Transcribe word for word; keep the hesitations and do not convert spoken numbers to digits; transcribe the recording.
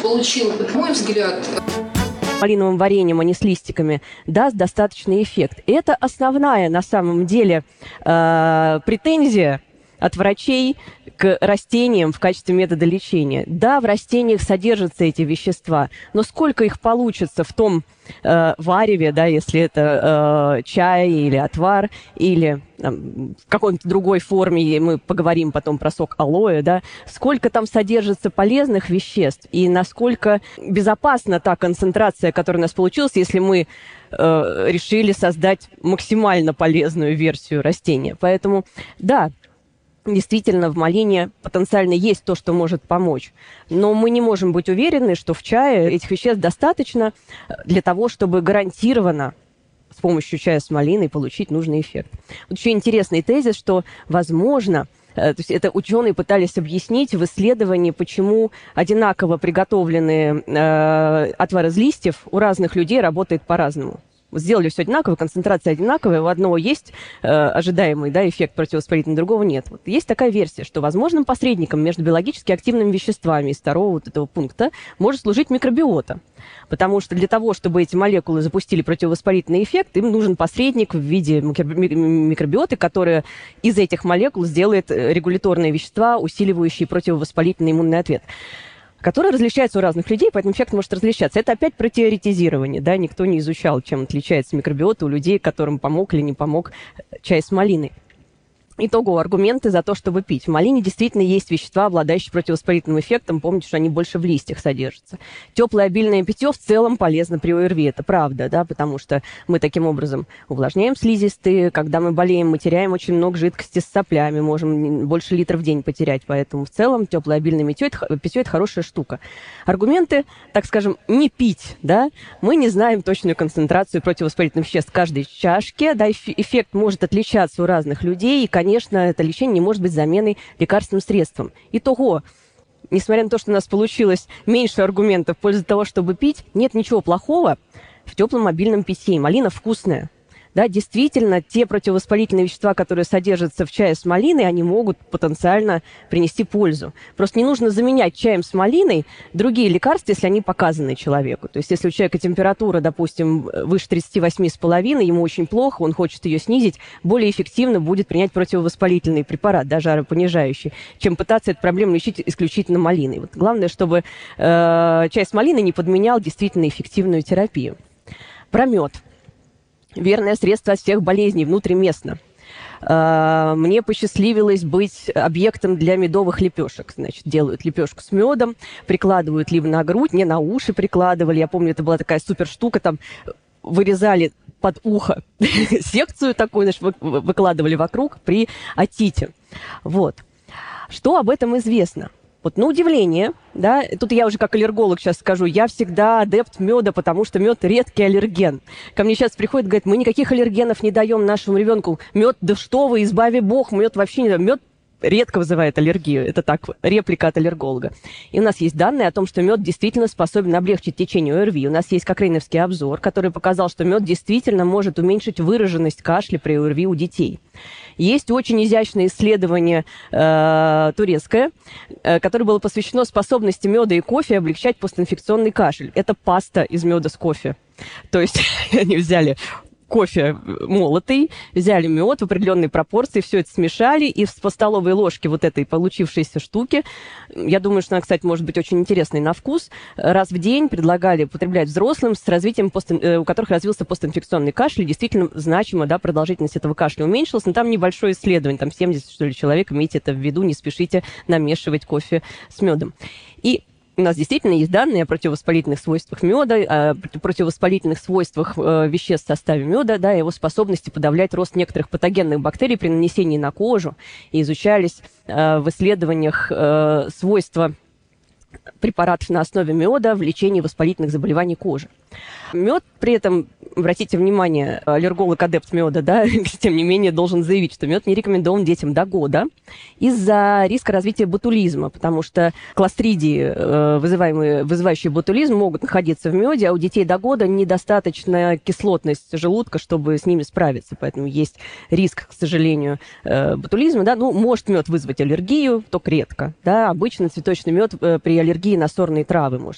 получил, на мой взгляд, малиновым вареньем, а не с листиками, даст достаточный эффект. Это основная, на самом деле, э, претензия от врачей к растениям в качестве метода лечения. Да, в растениях содержатся эти вещества, но сколько их получится в том э, вареве, да, если это э, чай или отвар, или там, в какой-то другой форме, и мы поговорим потом про сок алоэ, да, сколько там содержится полезных веществ и насколько безопасна та концентрация, которая у нас получилась, если мы э, решили создать максимально полезную версию растения. Поэтому, да, действительно, в малине потенциально есть то, что может помочь. Но мы не можем быть уверены, что в чае этих веществ достаточно для того, чтобы гарантированно с помощью чая с малиной получить нужный эффект. Вот еще интересный тезис, что, возможно, то есть это ученые пытались объяснить в исследовании, почему одинаково приготовленные э, отвар из листьев у разных людей работает по-разному. Сделали все одинаково, концентрация одинаковая, у одного есть э, ожидаемый, да, эффект противовоспалительный, другого нет. Вот есть такая версия, что возможным посредником между биологически активными веществами из второго вот этого пункта может служить микробиота. Потому что для того, чтобы эти молекулы запустили противовоспалительный эффект, им нужен посредник в виде микробиоты, которая из этих молекул сделает регуляторные вещества, усиливающие противовоспалительный иммунный ответ, который различается у разных людей, поэтому эффект может различаться. Это опять про теоретизирование, да, никто не изучал, чем отличается микробиота у людей, которым помог или не помог чай с малиной. Итого, аргументы за то, чтобы пить. В малине действительно есть вещества, обладающие противовоспалительным эффектом. Помните, что они больше в листьях содержатся. Теплое обильное питье в целом полезно при ОРВИ. Это правда, да, потому что мы таким образом увлажняем слизистые. Когда мы болеем, мы теряем очень много жидкости с соплями, можем больше литров в день потерять. Поэтому в целом теплое обильное питье – питье – это хорошая штука. Аргументы, так скажем, не пить, да. Мы не знаем точную концентрацию противовоспалительных веществ в каждой чашке. Да, эффект может отличаться у разных людей. И, конечно, Конечно, это лечение не может быть заменой лекарственным средством. Итого, несмотря на то, что у нас получилось меньше аргументов в пользу того, чтобы пить, нет ничего плохого в теплом обильном питье. Малина вкусная. Да, действительно, те противовоспалительные вещества, которые содержатся в чае с малиной, они могут потенциально принести пользу. Просто не нужно заменять чаем с малиной другие лекарства, если они показаны человеку. То есть, если у человека температура, допустим, выше тридцати восьми с половиной, ему очень плохо, он хочет ее снизить, более эффективно будет принять противовоспалительный препарат, да, жаропонижающий, чем пытаться эту проблему лечить исключительно малиной. Вот главное, чтобы э, чай с малиной не подменял действительно эффективную терапию. Про мед. Верное средство от всех болезней внутриместно. Мне посчастливилось быть объектом для медовых лепешек. Значит, делают лепешку с медом, прикладывают либо на грудь, не на уши прикладывали. Я помню, это была такая супер штука, там вырезали под ухо секцию такую, значит, выкладывали вокруг при отите. Вот. Что об этом известно? Вот на удивление, да, тут я уже как аллерголог сейчас скажу, я всегда адепт меда, потому что мед редкий аллерген. Ко мне сейчас приходит, говорит, мы никаких аллергенов не даем нашему ребенку. Мед, да что вы, избави бог, мед вообще не даем. Мед редко вызывает аллергию. Это так, реплика от аллерголога. И у нас есть данные о том, что мед действительно способен облегчить течение ОРВИ. У нас есть кокрейновский обзор, который показал, что мед действительно может уменьшить выраженность кашля при ОРВИ у детей. Есть очень изящное исследование э, турецкое, э, которое было посвящено способности меда и кофе облегчать постинфекционный кашель. Это паста из меда с кофе. То есть они взяли кофе молотый, взяли мед в определенной пропорции, все это смешали, и по столовой ложке вот этой получившейся штуки, я думаю, что она, кстати, может быть очень интересной на вкус, раз в день предлагали употреблять взрослым, с развитием пост... у которых развился постинфекционный кашель, действительно значимо, да, продолжительность этого кашля уменьшилась, но там небольшое исследование, там семьдесят, что ли, человек, имейте это в виду, не спешите намешивать кофе с медом. И у нас действительно есть данные о противовоспалительных свойствах меда, о противовоспалительных свойствах э, веществ в составе меда, да, его способности подавлять рост некоторых патогенных бактерий при нанесении на кожу. И изучались э, в исследованиях э, свойства препаратов на основе меда в лечении воспалительных заболеваний кожи. Мед при этом, обратите внимание, аллерголог-адепт меда, да, тем не менее, должен заявить, что мед не рекомендован детям до года из-за риска развития ботулизма, потому что кластридии, вызываемые, вызывающие ботулизм, могут находиться в меде, а у детей до года недостаточная кислотность желудка, чтобы с ними справиться, поэтому есть риск, к сожалению, ботулизма, да, ну, может мед вызвать аллергию, только редко, да, обычно цветочный мед при аллергии на сорные травы может